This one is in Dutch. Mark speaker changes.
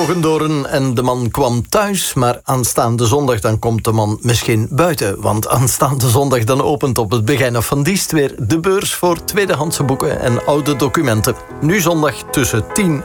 Speaker 1: Hogendoorn en de man kwam thuis, maar aanstaande zondag dan komt de man misschien buiten. Want aanstaande zondag dan opent op het Begijnhof van Diest weer de beurs voor tweedehandse boeken en oude documenten. Nu zondag tussen 10